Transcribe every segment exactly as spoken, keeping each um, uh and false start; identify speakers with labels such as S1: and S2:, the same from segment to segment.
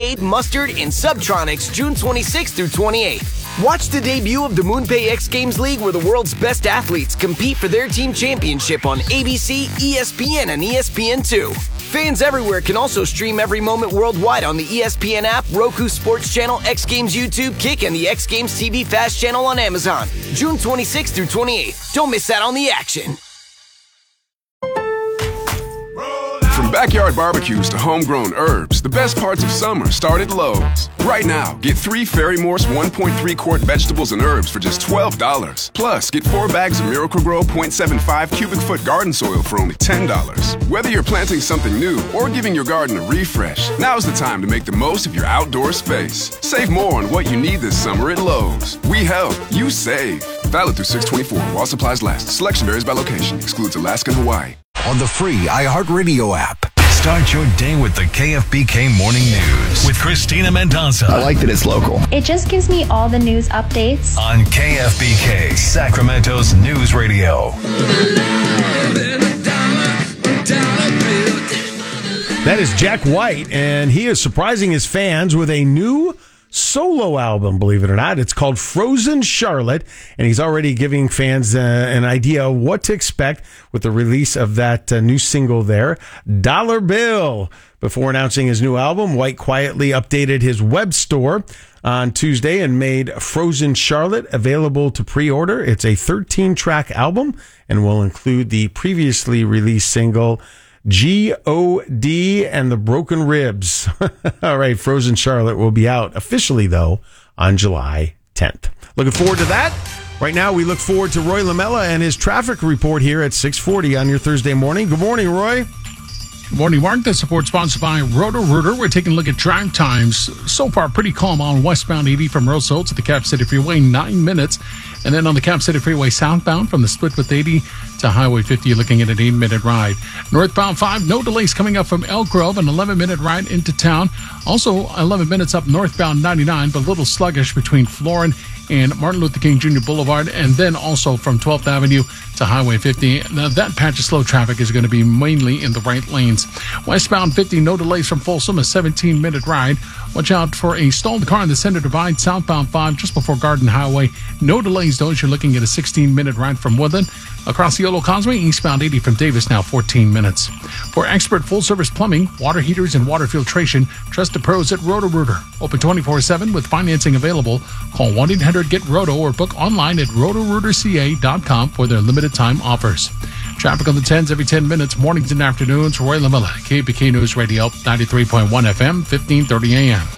S1: twenty-eighth, Mustard in Subtronics, June twenty-sixth through twenty-eighth. Watch the debut of the MoonPay X Games League, where the world's best athletes compete for their team championship on A B C, E S P N, and E S P N two. Fans everywhere can also stream every moment worldwide on the E S P N app, Roku Sports Channel, X Games YouTube, Kick, and the X Games T V Fast Channel on Amazon. June twenty-sixth through twenty-eighth. Don't miss out on the action.
S2: From backyard barbecues to homegrown herbs, the best parts of summer start at Lowe's. Right now, get three Fairy Morse one point three quart vegetables and herbs for just twelve dollars. Plus, get four bags of Miracle-Gro point seven five cubic foot garden soil for only ten dollars. Whether you're planting something new or giving your garden a refresh, now's the time to make the most of your outdoor space. Save more on what you need this summer at Lowe's. We help, you save. Valid through six twenty-four while supplies last. Selection varies by location. Excludes Alaska and Hawaii.
S3: On the free iHeartRadio app. Start your day with the K F B K Morning News with Christina Mendoza.
S4: I like that it's local.
S5: It just gives me all the news updates.
S3: On K F B K, Sacramento's news radio.
S6: That is Jack White, and he is surprising his fans with a new solo album, believe it or not. It's called Frozen Charlotte, and he's already giving fans uh, an idea of what to expect with the release of that uh, new single there, Dollar Bill. Before announcing his new album, White quietly updated his web store on Tuesday and made Frozen Charlotte available to pre-order. It's a thirteen-track album and will include the previously released single G O D and the Broken Ribs. All right, Frozen Charlotte will be out officially, though, on July tenth. Looking forward to that. Right now, we look forward to Roy Lamella and his traffic report here at six forty on your Thursday morning. Good morning, Roy.
S7: Good morning, Mark. The support sponsored by Roto-Rooter. We're taking a look at drive times. So far, pretty calm on westbound eighty from Roseville to the Cap City Freeway, nine minutes. And then on the Cap City Freeway southbound from the split with eighty to Highway fifty, you're looking at an eight-minute ride. Northbound five, no delays coming up from Elk Grove, an eleven-minute ride into town. Also, eleven minutes up northbound ninety-nine, but a little sluggish between Florin and Martin Luther King Junior Boulevard, and then also from twelfth Avenue to Highway fifty. Now, that patch of slow traffic is going to be mainly in the right lanes. Westbound fifty, no delays from Folsom, a seventeen-minute ride. Watch out for a stalled car in the center divide. Southbound five, just before Garden Highway. No delays, though, as you're looking at a sixteen-minute ride from Woodland. Across the Yolo Causeway, eastbound eighty from Davis, now fourteen minutes. For expert full-service plumbing, water heaters, and water filtration, trust the pros at Roto-Rooter. Open twenty-four seven with financing available. Call one eight hundred get roto or book online at roto rooter c a dot com for their limited-time offers. Traffic on the tens every ten minutes, mornings and afternoons. Roy Lamella, K B K News Radio, ninety-three point one F M, fifteen thirty A M.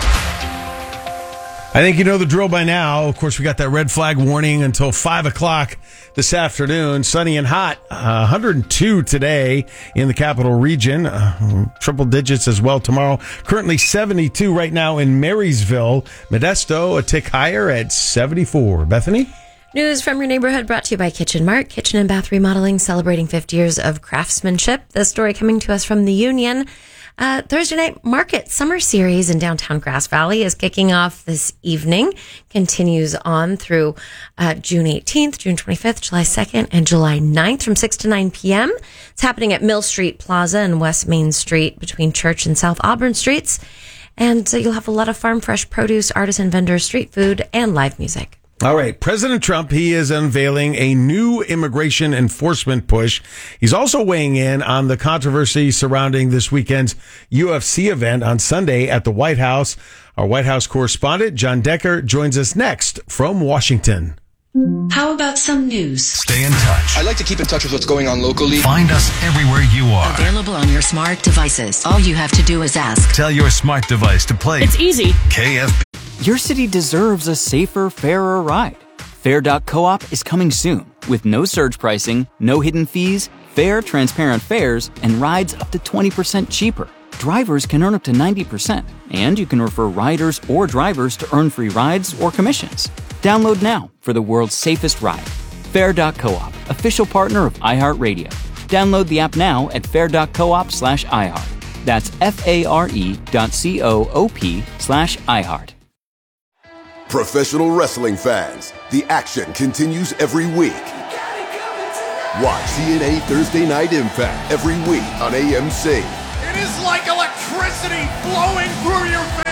S6: I think you know the drill by now. Of course, we got that red flag warning until five o'clock this afternoon. Sunny and hot. Uh, one hundred two today in the capital region. Uh, triple digits as well tomorrow. Currently seventy-two right now in Marysville. Modesto, a tick higher at seventy-four. Bethany?
S8: News from your neighborhood brought to you by Kitchen Mart. Kitchen and bath remodeling celebrating fifty years of craftsmanship. This story coming to us from the Union. Uh, Thursday Night Market Summer Series in downtown Grass Valley is kicking off this evening. Continues on through uh, June eighteenth, June twenty-fifth, July second, and July ninth from six to nine p.m. It's happening at Mill Street Plaza and West Main Street between Church and South Auburn Streets. And uh, you'll have a lot of farm fresh produce, artisan vendors, street food, and live music.
S6: All right. President Trump, he is unveiling a new immigration enforcement push. He's also weighing in on the controversy surrounding this weekend's U F C event on Sunday at the White House. Our White House correspondent, John Decker, joins us next from Washington.
S9: How about some news?
S3: Stay in touch.
S4: I like to keep in touch with what's going on locally.
S3: Find us everywhere you are.
S9: Available on your smart devices. All you have to do is ask.
S3: Tell your smart device to play.
S10: It's easy.
S3: K F B.
S11: Your city deserves a safer, fairer ride. Fair dot coop is coming soon with no surge pricing, no hidden fees, fair, transparent fares, and rides up to twenty percent cheaper. Drivers can earn up to ninety percent, and you can refer riders or drivers to earn free rides or commissions. Download now for the world's safest ride. Fair dot coop, official partner of iHeartRadio. Download the app now at fair dot coop slash iHeart. That's F-A-R-E dot C-O-O-P slash iHeart.
S12: Professional wrestling fans, the action continues every week. Watch T N A Thursday Night Impact every week on A M C.
S13: It is like electricity flowing through your veins.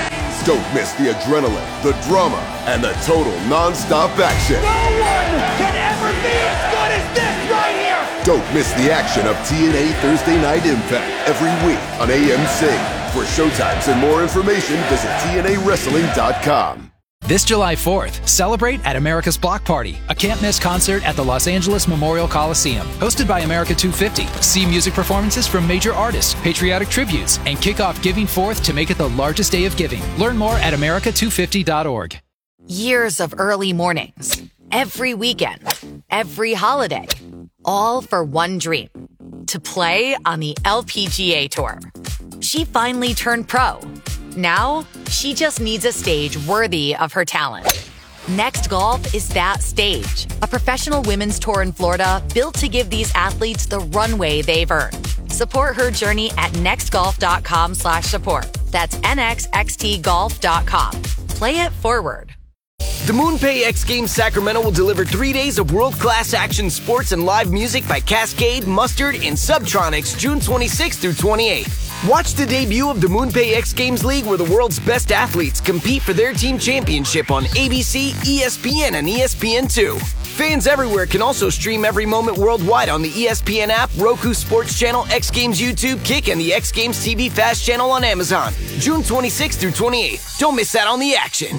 S12: Don't miss the adrenaline, the drama, and the total non-stop action.
S10: No one can ever be as good as this right here!
S12: Don't miss the action of T N A Thursday Night Impact every week on A M C. For showtimes and more information, visit T N A wrestling dot com.
S13: This July fourth, celebrate at America's Block Party, a can't-miss concert at the Los Angeles Memorial Coliseum. Hosted by America two fifty. See music performances from major artists, patriotic tributes, and kick off Giving Fourth to make it the largest day of giving. Learn more at America two fifty dot org.
S14: Years of early mornings, every weekend, every holiday, all for one dream, to play on the L P G A Tour. She finally turned pro. Now, she just needs a stage worthy of her talent. Next Golf is that stage. A professional women's tour in Florida built to give these athletes the runway they've earned. Support her journey at nextgolf.com slash support. That's N X X T golf dot com. Play it forward.
S1: The MoonPay X Games Sacramento will deliver three days of world-class action sports and live music by Cascade, Mustard, and Subtronics June twenty-sixth through twenty-eighth. Watch the debut of the MoonPay X Games League where the world's best athletes compete for their team championship on A B C, E S P N, and E S P N two. Fans everywhere can also stream every moment worldwide on the E S P N app, Roku Sports Channel, X Games YouTube, Kick, and the X Games T V Fast Channel on Amazon. June twenty-sixth through twenty-eighth. Don't miss out on the action.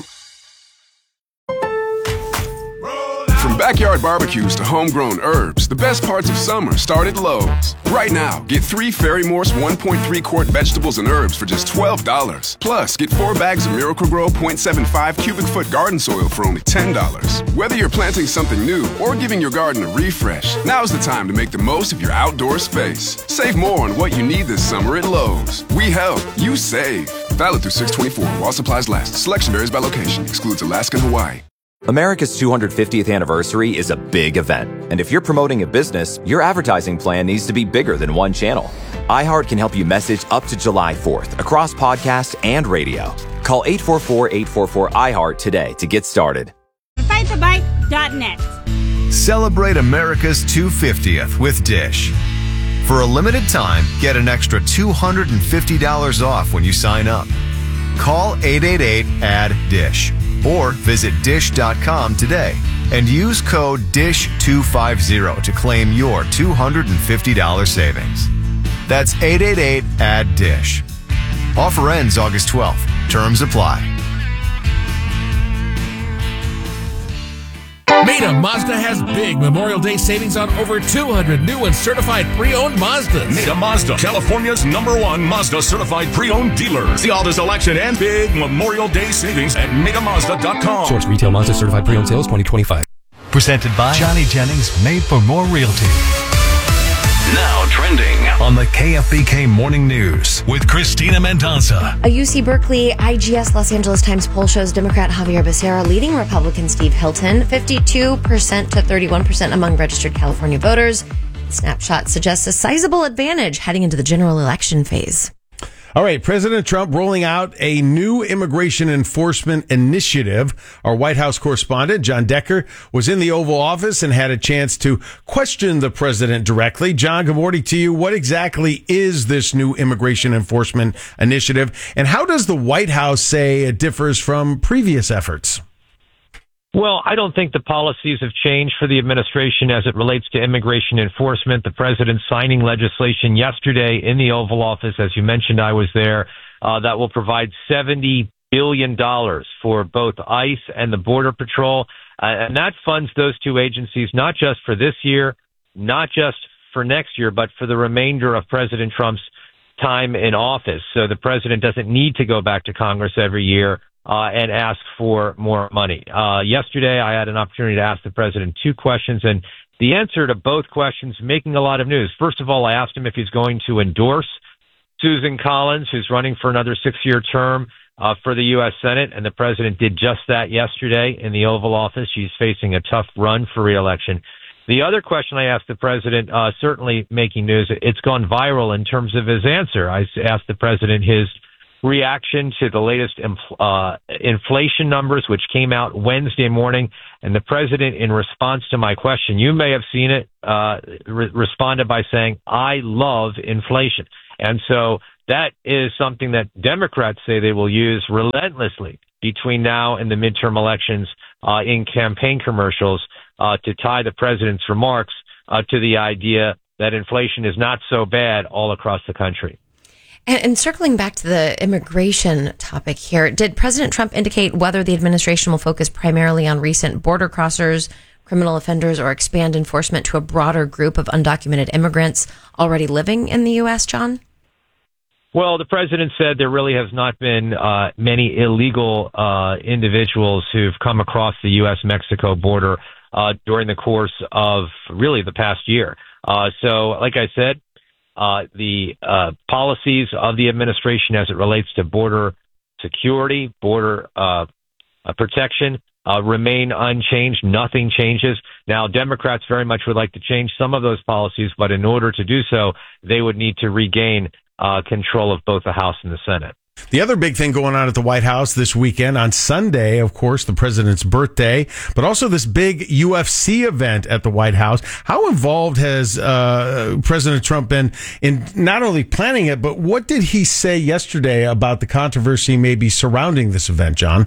S2: From backyard barbecues to homegrown herbs, the best parts of summer start at Lowe's. Right now, get three Ferry Morse one point three quart vegetables and herbs for just twelve dollars. Plus, get four bags of Miracle-Gro point seven five cubic foot garden soil for only ten dollars. Whether you're planting something new or giving your garden a refresh, now's the time to make the most of your outdoor space. Save more on what you need this summer at Lowe's. We help, you save. Valid through six twenty-four while supplies last. Selection varies by location. Excludes Alaska and Hawaii.
S15: America's two hundred fiftieth anniversary is a big event, and if you're promoting a business, your advertising plan needs to be bigger than one channel. iHeart can help you message up to July fourth across podcast and radio. Call eight four four, eight four four, I heart today to get started.
S16: fight the bite dot net.
S3: Celebrate America's two hundred fiftieth with Dish. For a limited time, get an extra two hundred fifty dollars off when you sign up. Call eight eight eight, A D D I S H or visit dish dot com today and use code D I S H two fifty to claim your two hundred fifty dollars savings. That's eight eight eight, A D D I S H. Offer ends August twelfth. Terms apply.
S17: Meda Mazda has big Memorial Day savings on over two hundred new and certified pre-owned Mazdas.
S18: Meda Mazda, California's number one Mazda certified pre-owned dealer. See all the selection and big Memorial Day savings at Meda Mazda dot com.
S19: Source retail Mazda certified pre-owned sales twenty twenty-five.
S3: Presented by Johnny Jennings, made for more realty.
S18: Now trending
S3: On the K F B K Morning News with Christina Mendonça.
S8: A U C Berkeley I G S Los Angeles Times poll shows Democrat Javier Becerra leading Republican Steve Hilton fifty-two percent to thirty-one percent among registered California voters. The snapshot suggests a sizable advantage heading into the general election phase.
S6: All right, President Trump rolling out a new immigration enforcement initiative. Our White House correspondent, John Decker, was in the Oval Office and had a chance to question the president directly. John, good morning to you. What exactly is this new immigration enforcement initiative, and how does the White House say it differs from previous efforts?
S20: Well, I don't think the policies have changed for the administration as it relates to immigration enforcement. The president signing legislation yesterday in the Oval Office, as you mentioned, I was there, uh, that will provide seventy billion dollars for both ICE and the Border Patrol. Uh, and that funds those two agencies, not just for this year, not just for next year, but for the remainder of President Trump's time in office. So the president doesn't need to go back to Congress every year Uh, and ask for more money. Uh, yesterday, I had an opportunity to ask the president two questions, and the answer to both questions making a lot of news. First of all, I asked him if he's going to endorse Susan Collins, who's running for another six-year term uh, for the U S Senate, and the president did just that yesterday in the Oval Office. She's facing a tough run for re-election. The other question I asked the president, uh, certainly making news, it's gone viral in terms of his answer. I asked the president his reaction to the latest infl- uh, inflation numbers, which came out Wednesday morning. And the president, in response to my question, you may have seen it, uh, re- responded by saying, I love inflation. And so that is something that Democrats say they will use relentlessly between now and the midterm elections uh, in campaign commercials uh, to tie the president's remarks uh, to the idea that inflation is not so bad all across the country.
S8: And, and circling back to the immigration topic here, did President Trump indicate whether the administration will focus primarily on recent border crossers, criminal offenders, or expand enforcement to a broader group of undocumented immigrants already living in the U S, John?
S20: Well, the president said there really has not been uh, many illegal uh, individuals who've come across the U S Mexico border uh, during the course of really the past year. Uh, so, like I said, uh, the uh, policies of the administration as it relates to border security, border uh, uh, protection uh, remain unchanged. Nothing changes. Now, Democrats very much would like to change some of those policies, but in order to do so, they would need to regain Uh, control of both the House and the Senate.
S6: The other big thing going on at the White House this weekend, on Sunday, of course, the president's birthday, but also this big U F C event at the White House. How involved has uh, President Trump been in not only planning it, but what did he say yesterday about the controversy maybe surrounding this event, John?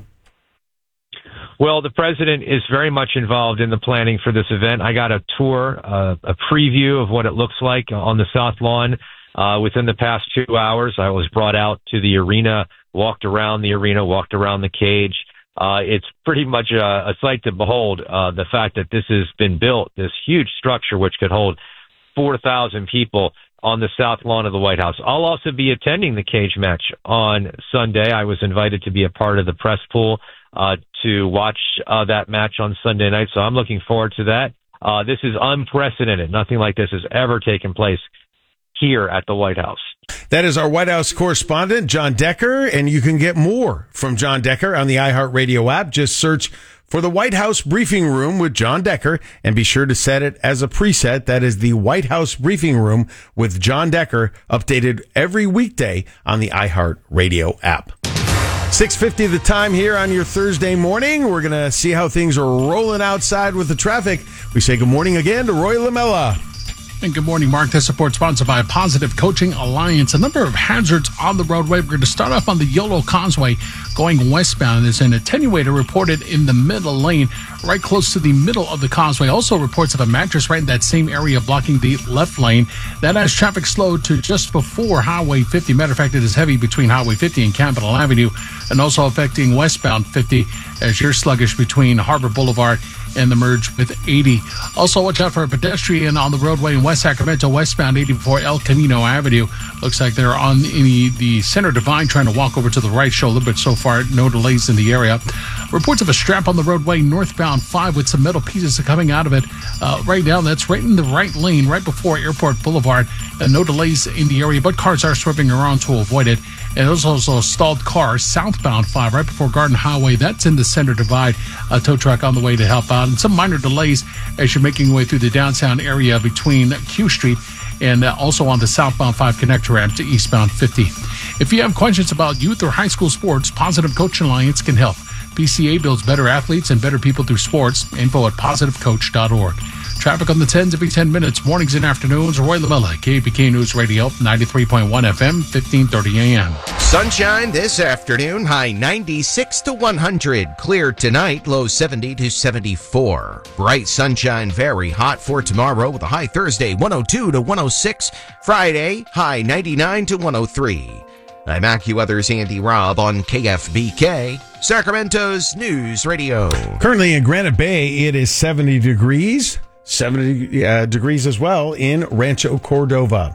S20: Well, the president is very much involved in the planning for this event. I got a tour, uh, a preview of what it looks like on the South Lawn. Uh, within the past two hours, I was brought out to the arena, walked around the arena, walked around the cage. Uh, it's pretty much a, a sight to behold, uh, the fact that this has been built, this huge structure which could hold four thousand people on the South Lawn of the White House. I'll also be attending the cage match on Sunday. I was invited to be a part of the press pool uh, to watch uh, that match on Sunday night, so I'm looking forward to that. Uh, this is unprecedented. Nothing like this has ever taken place here at the White House.
S6: That is our White House correspondent, John Decker, and you can get more from John Decker on the iHeartRadio app. Just search for the White House Briefing Room with John Decker and be sure to set it as a preset. That is the White House Briefing Room with John Decker, updated every weekday on the iHeartRadio app. six fifty the time here on your Thursday morning. We're going to see how things are rolling outside with the traffic. We say good morning again to Roy Lamella.
S7: And good morning, Mark. This report sponsored by Positive Coaching Alliance. A number of hazards on the roadway. We're going to start off on the Yolo Causeway going westbound. There's an attenuator reported in the middle lane, right close to the middle of the causeway. Also reports of a mattress right in that same area blocking the left lane. That has traffic slowed to just before Highway fifty. Matter of fact, it is heavy between Highway fifty and Capitol Avenue, and also affecting westbound fifty as you're sluggish between Harbor Boulevard and the merge with eighty. Also, watch out for a pedestrian on the roadway in West Sacramento, westbound eighty-four El Camino Avenue. Looks like they're on the, the center divide trying to walk over to the right shoulder, but so far, no delays in the area. Reports of a strap on the roadway northbound five with some metal pieces coming out of it uh, right now. That's right in the right lane, right before Airport Boulevard. And no delays in the area, but cars are swerving around to avoid it. And there's also a stalled car southbound five right before Garden Highway. That's in the center divide. A tow truck on the way to help out. And some minor delays as you're making your way through the downtown area between Q Street and uh, also on the southbound five connector ramp to eastbound fifty. If you have questions about youth or high school sports, Positive Coaching Alliance can help. P C A builds better athletes and better people through sports. Info at positive coach dot org. Traffic on the tens every ten minutes, mornings and afternoons. Roy Lamella, K B K News Radio, ninety-three point one F M, fifteen thirty A M.
S21: Sunshine this afternoon, high ninety-six to one hundred. Clear tonight, low seventy to seventy-four. Bright sunshine, very hot for tomorrow with a high Thursday, one oh two to one oh six. Friday, high ninety-nine to one oh three. I'm AccuWeather's Andy Robb on K F B K, Sacramento's News Radio.
S6: Currently in Granite Bay, it is seventy degrees. seventy uh, degrees as well in Rancho Cordova.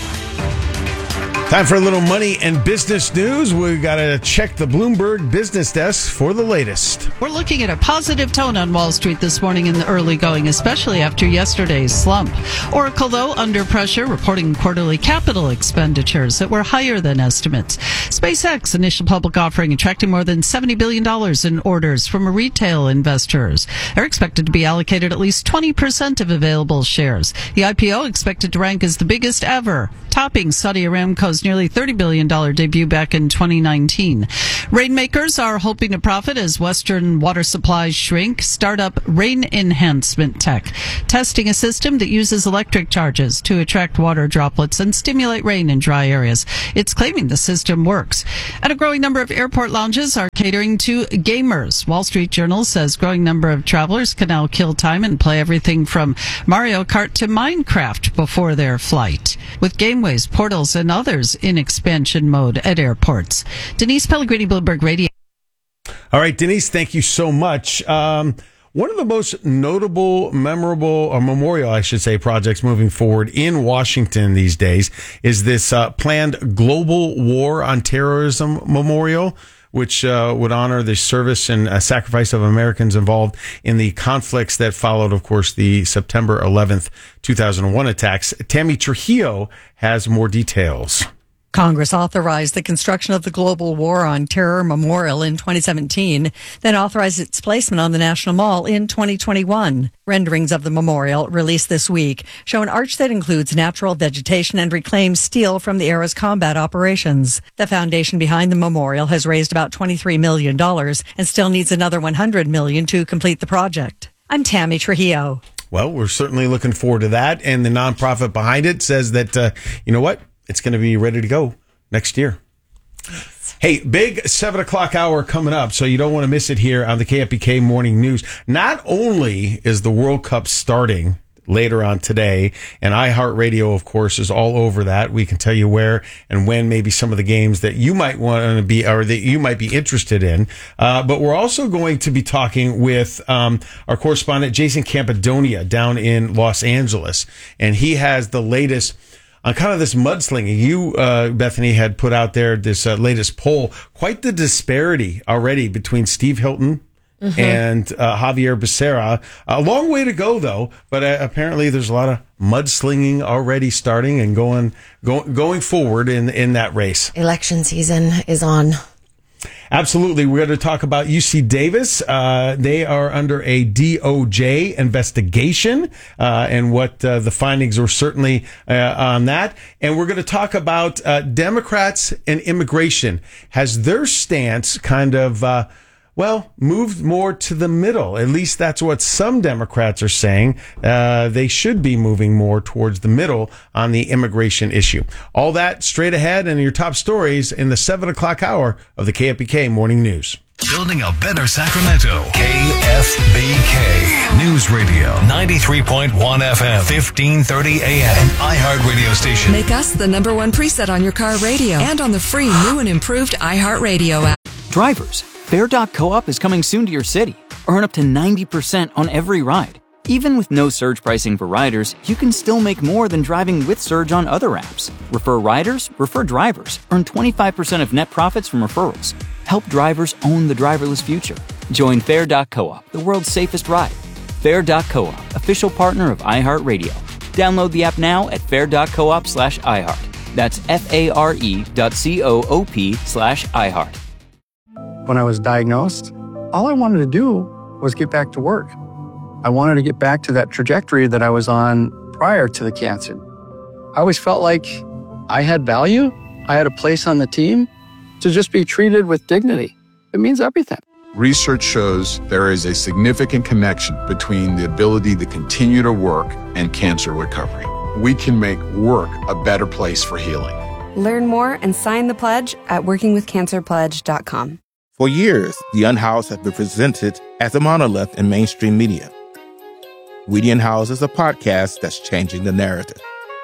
S6: Time for a little money and business news. We've got to check the Bloomberg Business Desk for the latest.
S22: We're looking at a positive tone on Wall Street this morning in the early going, especially after yesterday's slump. Oracle, though, under pressure, reporting quarterly capital expenditures that were higher than estimates. SpaceX initial public offering attracting more than seventy billion dollars in orders from retail investors. They're expected to be allocated at least twenty percent of available shares. The I P O expected to rank as the biggest ever. topping Saudi Aramco's nearly thirty billion dollars debut back in twenty nineteen. Rainmakers are hoping to profit as Western water supplies shrink. Startup Rain Enhancement Tech, testing a system that uses electric charges to attract water droplets and stimulate rain in dry areas. It's claiming the system works. And a growing number of airport lounges are catering to gamers. Wall Street Journal says growing number of travelers can now kill time and play everything from Mario Kart to Minecraft before their flight, with gameways, portals, and others in expansion mode at airports. Denise Pellegrini, Bloomberg Radio.
S6: All right, Denise, thank you so much. Um, one of the most notable, memorable, or memorial, I should say, projects moving forward in Washington these days is this uh, planned Global War on Terrorism Memorial, which uh, would honor the service and uh, sacrifice of Americans involved in the conflicts that followed, of course, the September eleventh, two thousand one attacks. Tammy Trujillo has more details.
S4: Congress authorized the construction of the Global War on Terror Memorial in twenty seventeen, then authorized its placement on the National Mall in twenty twenty-one. Renderings of the memorial, released this week, show an arch that includes natural vegetation and reclaimed steel from the era's combat operations. The foundation behind the memorial has raised about twenty-three million dollars and still needs another one hundred million dollars to complete the project. I'm Tammy Trujillo.
S6: Well, we're certainly looking forward to that, and the nonprofit behind it says that, uh, you know what? It's going to be ready to go next year. Hey, big seven o'clock hour coming up, so you don't want to miss it here on the K F B K Morning News. Not only is the World Cup starting later on today, and iHeartRadio, of course, is all over that. We can tell you where and when maybe some of the games that you might want to be, or that you might be interested in. Uh, but we're also going to be talking with um, our correspondent, Jason Campidonia, down in Los Angeles, and he has the latest on kind of this mudslinging. You, uh, Bethany, had put out there this uh, latest poll. Quite the disparity already between Steve Hilton mm-hmm. and uh, Javier Becerra. A long way to go, though. But uh, apparently there's a lot of mudslinging already starting and going go, going forward in in that race.
S8: Election season is on.
S6: Absolutely. We're going to talk about U C Davis. Uh, they are under a D O J investigation, uh, and what uh, the findings were certainly uh, on that. And we're going to talk about uh, Democrats and immigration. Has their stance kind of, uh, well, moved more to the middle? At least that's what some Democrats are saying. Uh, they should be moving more towards the middle on the immigration issue. All that straight ahead and your top stories in the seven o'clock hour of the K F B K Morning News.
S5: Building a better Sacramento. K F B K News Radio. ninety-three point one F M. fifteen thirty A M. An iHeart radio station.
S23: Make us the number one preset on your car radio and on the free new and improved iHeartRadio app.
S11: Drivers, Fair dot co-op is coming soon to your city. Earn up to ninety percent on every ride. Even with no surge pricing for riders, you can still make more than driving with Surge on other apps. Refer riders, refer drivers. Earn twenty-five percent of net profits from referrals. Help drivers own the driverless future. Join Fair dot co-op, the world's safest ride. Fair dot co-op, official partner of iHeartRadio. Download the app now at fair dot coop slash iHeart. That's F-A-R-E dot C-O-O-P slash iHeart.
S24: When I was diagnosed, all I wanted to do was get back to work. I wanted to get back to that trajectory that I was on prior to the cancer. I always felt like I had value. I had a place on the team. To just be treated with dignity, it means everything.
S25: Research shows there is a significant connection between the ability to continue to work and cancer recovery. We can make work a better place for healing.
S26: Learn more and sign the pledge at working with cancer pledge dot com.
S27: For years, The Unhoused has been presented as a monolith in mainstream media. We the Unhoused is a podcast that's changing the narrative.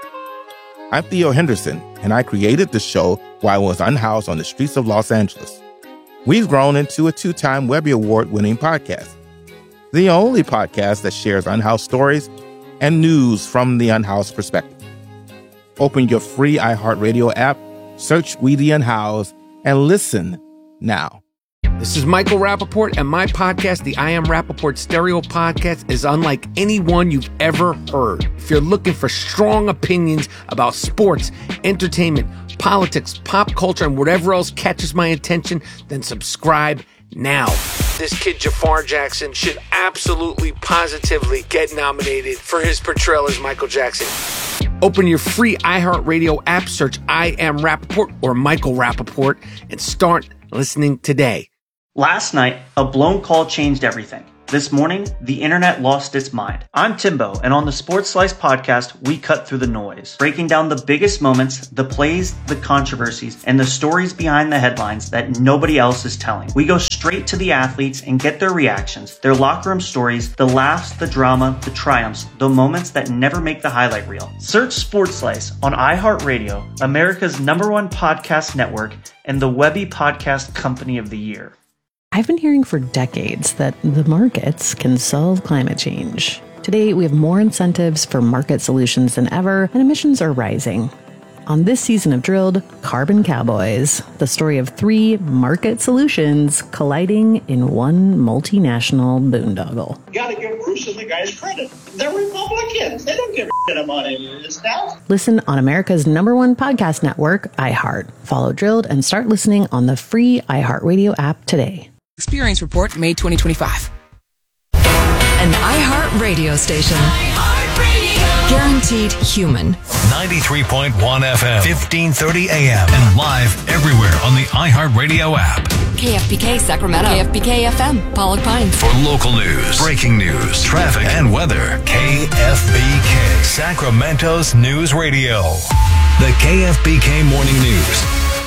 S27: I'm Theo Henderson, and I created the show while I was unhoused on the streets of Los Angeles. We've grown into a two-time Webby Award-winning podcast, the only podcast that shares unhoused stories and news from the unhoused perspective. Open your free iHeartRadio app, search We the Unhoused, and listen now.
S28: This is Michael Rappaport, and my podcast, the I Am Rappaport Stereo Podcast, is unlike any one you've ever heard. If you're looking for strong opinions about sports, entertainment, politics, pop culture, and whatever else catches my attention, then subscribe now. This kid, Jafar Jackson, should absolutely, positively get nominated for his portrayal as Michael Jackson. Open your free iHeartRadio app, search I Am Rappaport or Michael Rappaport, and start listening today.
S1: Last night, a blown call changed everything. This morning, the internet lost its mind. I'm Timbo, and on the Sports Slice podcast, we cut through the noise, breaking down the biggest moments, the plays, the controversies, and the stories behind the headlines that nobody else is telling. We go straight to the athletes and get their reactions, their locker room stories, the laughs, the drama, the triumphs, the moments that never make the highlight reel. Search Sports Slice on iHeartRadio, America's number one podcast network, and the Webby Podcast Company of the Year.
S2: I've been hearing for decades that the markets can solve climate change. Today, we have more incentives for market solutions than ever, and emissions are rising. On this season of Drilled, Carbon Cowboys, the story of three market solutions colliding in one multinational boondoggle.
S9: You gotta give Bruce and the guys credit. They're Republicans. They don't give a shit about any of this stuff.
S2: Listen on America's number one podcast network, iHeart. Follow Drilled and start listening on the free iHeartRadio app today.
S23: Experience Report, May twenty twenty-five. An iHeart radio station. iHeartRadio. Guaranteed human.
S5: ninety-three point one F M, fifteen thirty A M, and live everywhere on the iHeartRadio app.
S23: K F B K Sacramento. K F B K F M, Pollock Pines.
S5: For local news, breaking news, traffic, and weather, K F B K, Sacramento's news radio. The K F B K Morning News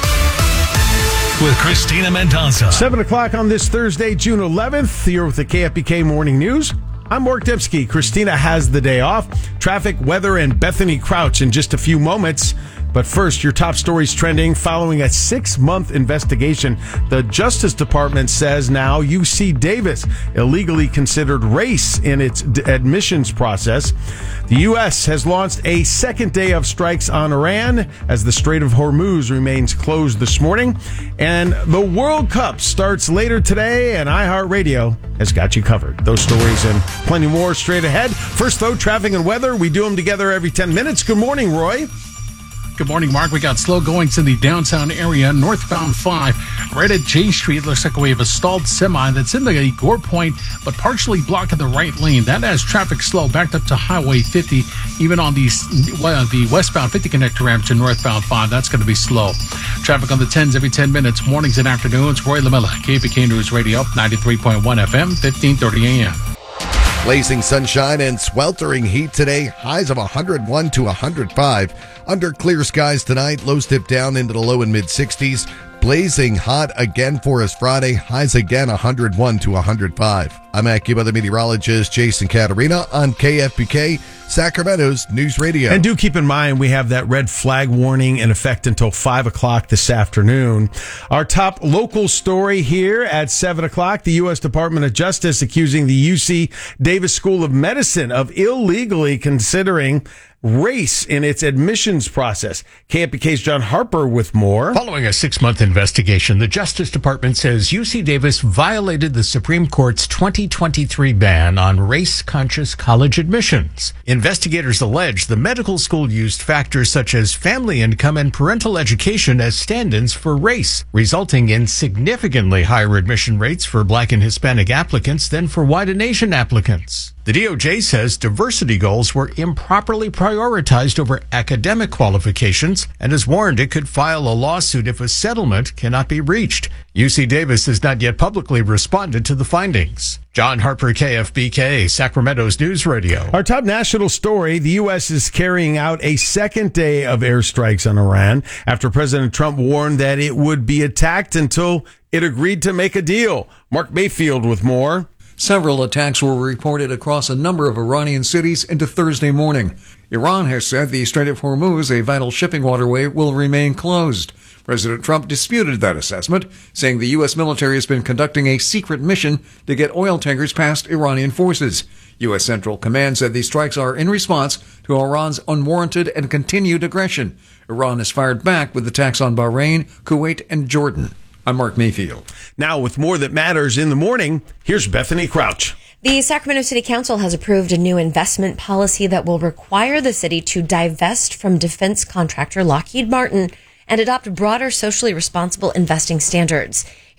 S5: with Christina Mendoza.
S6: Seven o'clock on this Thursday, June eleventh. You're with the K F B K Morning News. I'm Mark Dembski. Christina has the day off. Traffic, weather, and Bethany Crouch in just a few moments. But first, your top stories trending following a six-month investigation. The Justice Department says now U C Davis illegally considered race in its d- admissions process. The U S has launched a second day of strikes on Iran as the Strait of Hormuz remains closed this morning. And the World Cup starts later today, and iHeartRadio has got you covered. Those stories and plenty more straight ahead. First, though, traffic and weather. We do them together every ten minutes. Good morning, Roy.
S7: Good morning, Mark. We got slow goings in the downtown area, northbound five, right at J Street. Looks like we have a stalled semi that's in the Gore Point, but partially blocking the right lane. That has traffic slow backed up to Highway fifty, even on the, well, the westbound fifty connector ramp to northbound five. That's going to be slow. Traffic on the tens every ten minutes, mornings and afternoons. Roy Lamella, K F B K News Radio, ninety-three point one F M, fifteen thirty A M.
S10: Blazing sunshine and sweltering heat today. Highs of one hundred one to one hundred five. Under clear skies tonight. Lows dip down into the low and mid sixties. Blazing hot again for us Friday. Highs again one hundred one to one hundred five. I'm AccuWeather meteorologist Jason Caterina on K F B K, Sacramento's News Radio.
S6: And do keep in mind, we have that red flag warning in effect until five o'clock this afternoon. Our top local story here at seven o'clock, the U S Department of Justice accusing the U C Davis School of Medicine of illegally considering race in its admissions process. K F B K's John Harper with more.
S12: Following a six-month investigation, the Justice Department says U C Davis violated the Supreme Court's twenty twenty-three ban on race-conscious college admissions. Investigators allege the medical school used factors such as family income and parental education as stand-ins for race, resulting in significantly higher admission rates for Black and Hispanic applicants than for white and Asian applicants. The D O J says diversity goals were improperly prioritized over academic qualifications and has warned it could file a lawsuit if a settlement cannot be reached. U C Davis has not yet publicly responded to the findings. John Harper, K F B K, Sacramento's News Radio.
S6: Our top national story, the U S is carrying out a second day of airstrikes on Iran after President Trump warned that it would be attacked until it agreed to make a deal. Mark Mayfield with more.
S13: Several attacks were reported across a number of Iranian cities into Thursday morning. Iran has said the Strait of Hormuz, a vital shipping waterway, will remain closed. President Trump disputed that assessment, saying the U S military has been conducting a secret mission to get oil tankers past Iranian forces. U S Central Command said these strikes are in response to Iran's unwarranted and continued aggression. Iran has fired back with attacks on Bahrain, Kuwait, and Jordan. I'm Mark Mayfield.
S6: Now, with more that matters in the morning, here's Bethany Crouch.
S8: The Sacramento City Council has approved a new investment policy that will require the city to divest from defense contractor Lockheed Martin and adopt broader socially responsible investing standards.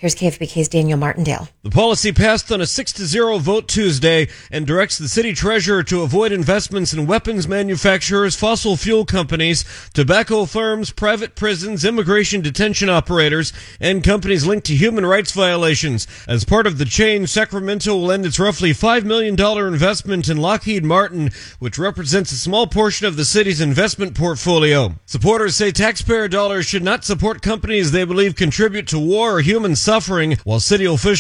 S8: Here's K F B K's Daniel Martindale.
S3: The policy passed on a six to zero vote Tuesday and directs the city treasurer to avoid investments in weapons manufacturers, fossil fuel companies, tobacco firms, private prisons, immigration detention operators, and companies linked to human rights violations. As part of the change, Sacramento will end its roughly five million dollars investment in Lockheed Martin, which represents a small portion of the city's investment portfolio. Supporters say taxpayer dollars should not support companies they believe contribute to war or human suffering, while city officials